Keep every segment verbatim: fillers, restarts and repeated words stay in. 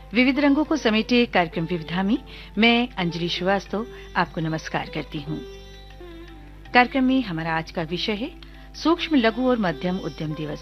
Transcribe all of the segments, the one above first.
विविध रंगों को समेटे कार्यक्रम विविधा में मैं अंजलि श्रीवास्तव आपको नमस्कार करती हूँ। कार्यक्रम में हमारा आज का विषय है सूक्ष्म, लघु और मध्यम उद्यम दिवस।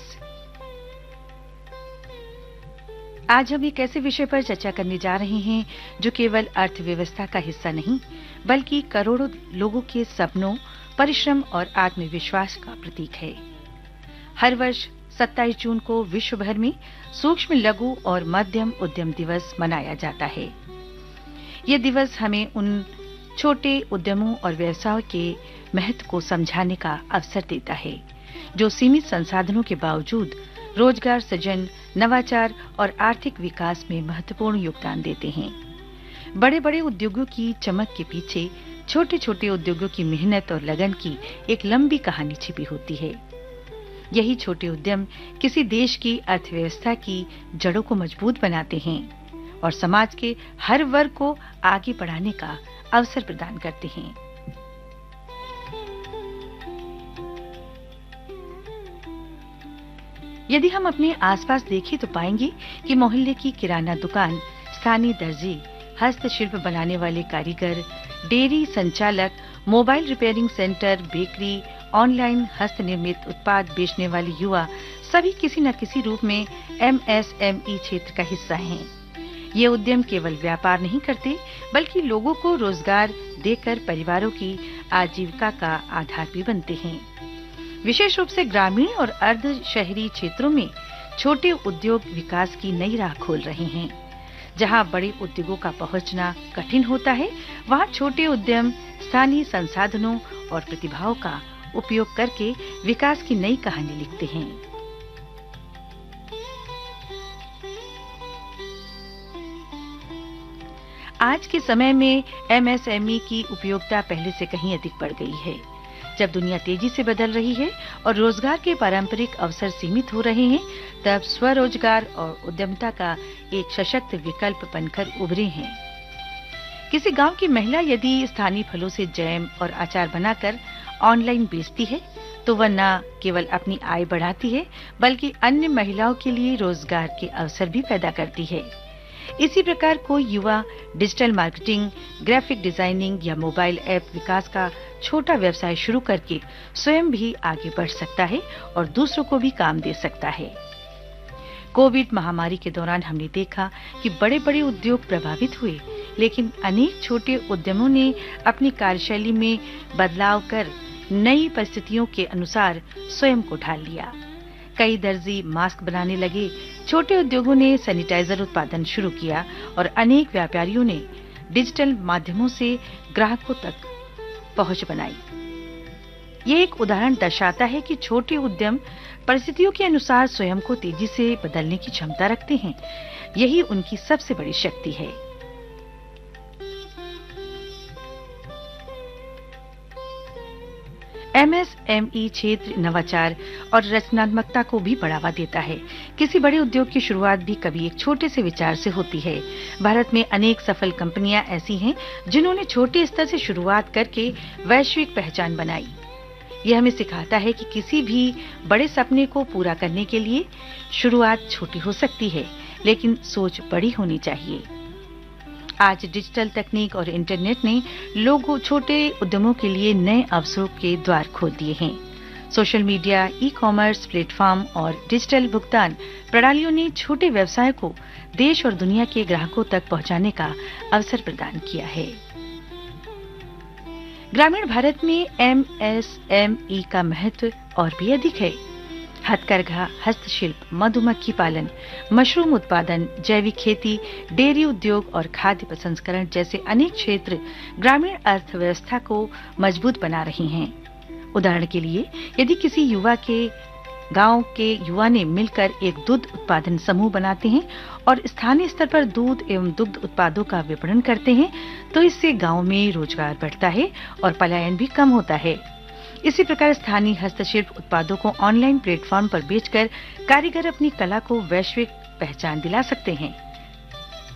आज हम एक ऐसे विषय पर चर्चा करने जा रहे हैं जो केवल अर्थव्यवस्था का हिस्सा नहीं, बल्कि करोड़ों लोगों के सपनों, परिश्रम और आत्मविश्वास का प्रतीक है। हर वर्ष सत्ताईस जून को विश्व भर में सूक्ष्म, लघु और मध्यम उद्यम दिवस मनाया जाता है। ये दिवस हमें उन छोटे उद्यमों और व्यवसायों के महत्व को समझाने का अवसर देता है, जो सीमित संसाधनों के बावजूद रोजगार सृजन, नवाचार और आर्थिक विकास में महत्वपूर्ण योगदान देते हैं। बड़े बड़े उद्योगों की चमक के पीछे छोटे छोटे उद्योगों की मेहनत और लगन की एक लंबी कहानी छिपी होती है। यही छोटे उद्यम किसी देश की अर्थव्यवस्था की जड़ों को मजबूत बनाते हैं और समाज के हर वर्ग को आगे बढ़ाने का अवसर प्रदान करते हैं। यदि हम अपने आसपास देखें तो पाएंगे कि मोहल्ले की किराना दुकान, स्थानीय दर्जी, हस्तशिल्प बनाने वाले कारीगर, डेयरी संचालक, mobile repairing centre, bakery, online हस्त निर्मित उत्पाद बेचने वाले युवा सभी किसी न किसी रूप में एम एस एम ई क्षेत्र का हिस्सा हैं। ये उद्यम केवल व्यापार नहीं करते, बल्कि लोगों को रोजगार देकर परिवारों की आजीविका का आधार भी बनते हैं। विशेष रूप से ग्रामीण और अर्ध शहरी क्षेत्रों में छोटे उद्योग विकास की नई राह खोल रहे हैं। जहां बड़े उद्योगों का पहुंचना कठिन होता है, वहां छोटे उद्यम स्थानीय संसाधनों और प्रतिभाओं का उपयोग करके विकास की नई कहानी लिखते हैं। आज के समय में एम एस एम ई की उपयोगिता पहले से कहीं अधिक बढ़ गई है। जब दुनिया तेजी से बदल रही है और रोजगार के पारंपरिक अवसर सीमित हो रहे हैं, तब स्वरोजगार और उद्यमिता का एक सशक्त विकल्प बनकर उभरे हैं। किसी गांव की महिला यदि स्थानीय फलों से जैम और अचार बनाकर ऑनलाइन बेचती है, तो वह न केवल अपनी आय बढ़ाती है, बल्कि अन्य महिलाओं के लिए रोजगार के अवसर भी पैदा करती है। इसी प्रकार कोई युवा डिजिटल मार्केटिंग, ग्राफिक डिजाइनिंग या मोबाइल ऐप विकास का छोटा व्यवसाय शुरू करके स्वयं भी आगे बढ़ सकता है और दूसरों को भी काम दे सकता है। कोविड महामारी के दौरान हमने देखा कि बड़े बड़े उद्योग प्रभावित हुए, लेकिन अनेक छोटे उद्यमों ने अपनी कार्यशैली में बदलाव कर नई परिस्थितियों के अनुसार स्वयं को ढाल लिया। कई दर्जी मास्क बनाने लगे, छोटे उद्योगों ने सैनिटाइजर उत्पादन शुरू किया और अनेक व्यापारियों ने डिजिटल माध्यमों से ग्राहकों तक पहुंच बनाई। ये एक उदाहरण दर्शाता है कि छोटे उद्यम परिस्थितियों के अनुसार स्वयं को तेजी से बदलने की क्षमता रखते हैं। यही उनकी सबसे बड़ी शक्ति है। एम एस एम ई क्षेत्र नवाचार और रचनात्मकता को भी बढ़ावा देता है। किसी बड़े उद्योग की शुरुआत भी कभी एक छोटे से विचार से होती है। भारत में अनेक सफल कंपनियां ऐसी हैं जिन्होंने छोटे स्तर से शुरुआत करके वैश्विक पहचान बनाई। यह हमें सिखाता है कि किसी भी बड़े सपने को पूरा करने के लिए शुरुआत छोटी हो सकती है, लेकिन सोच बड़ी होनी चाहिए। आज डिजिटल तकनीक और इंटरनेट ने लोगों छोटे उद्यमों के लिए नए अवसरों के द्वार खोल दिए हैं। Social media, e commerce platform और डिजिटल भुगतान प्रणालियों ने छोटे व्यवसाय को देश और दुनिया के ग्राहकों तक पहुंचाने का अवसर प्रदान किया है। ग्रामीण भारत में एम एस एम ई का महत्व और भी अधिक है। हथकरघा, हस्तशिल्प, मधुमक्खी पालन, मशरूम उत्पादन, जैविक खेती, डेयरी उद्योग और खाद्य प्रसंस्करण जैसे अनेक क्षेत्र ग्रामीण अर्थव्यवस्था को मजबूत बना रही हैं। उदाहरण के लिए, यदि किसी युवा के गांव के युवा ने मिलकर एक दूध उत्पादन समूह बनाते हैं और स्थानीय स्तर पर दूध एवं दुग्ध उत्पादों का विपणन करते हैं, तो इससे गांव में रोजगार बढ़ता है और पलायन भी कम होता है। इसी प्रकार स्थानीय हस्तशिल्प उत्पादों को ऑनलाइन प्लेटफॉर्म पर बेचकर कारीगर अपनी कला को वैश्विक पहचान दिला सकते हैं।